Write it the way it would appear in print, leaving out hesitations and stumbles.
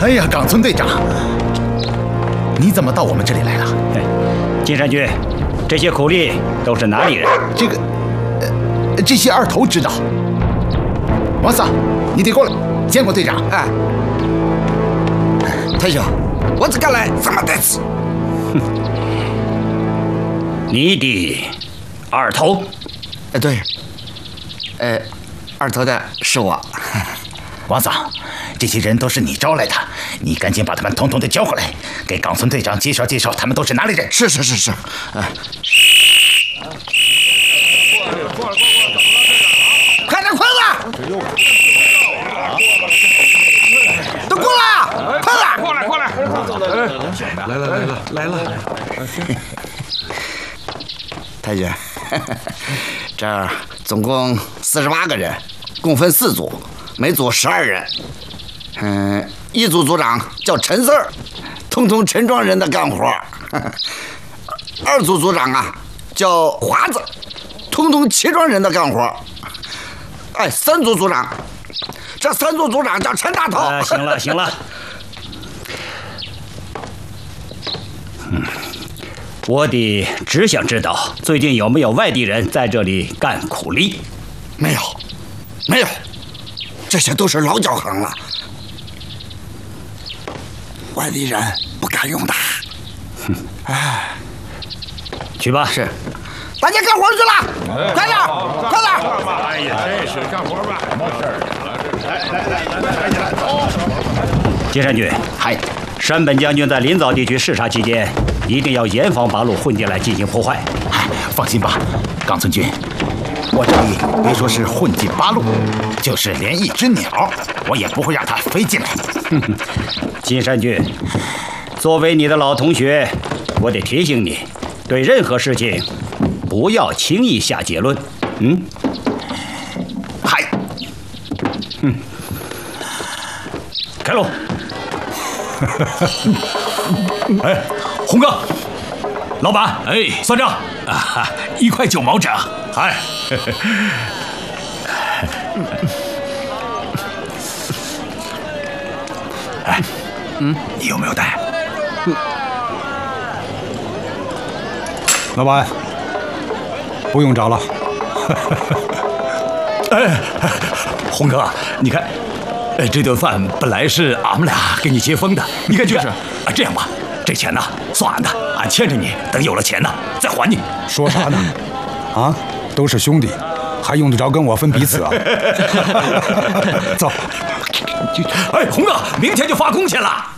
哎呀，冈村队长，你怎么到我们这里来了？ 金山君，这些苦力都是哪里人？ 这些二头知道。王桑，你得过来见过队长。 哎，太兄，我只敢来这么带刺。 你的二头？ 对，二头的是我。 王桑，这些人都是你招来的，你赶紧把他们统统的叫过来，给冈村队长介绍介绍他们都是哪里人。 是。快点，快点！都过来，快点！ 过来！来了！ 太君，这儿总共48个人，共分4组，每组12人。一组组长叫陈四儿，统统陈庄人的干活。二组组长啊叫华子，统统齐庄人的干活。三组组长，这3组组长叫陈大头。 行了。我只想知道最近有没有外地人在这里干苦力？ 没有，这些都是老交行了，外地人不敢用的。 去吧。 是，大家干活去了，快点！ 哎呀，真是干活吧，没事儿。 金山君，山本将军在临洮地区视察期间，一定要严防八路混进来进行破坏。 放心吧，冈村君，我这里别说是混进八路，就是连一只鸟，我也不会让它飞进来。 金山君，作为你的老同学，我得提醒你，对任何事情不要轻易下结论。开路。 洪哥，老板，算账，1块9毛整。你有没有带？ 老板，不用找了。 洪哥，你看，这顿饭本来是俺们俩给你接风的，你看就是这样吧，这钱呢算俺的，俺欠着你，等有了钱呢再还你。 说啥呢？都是兄弟，还用得着跟我分彼此啊？走。 洪哥，明天就发工钱了。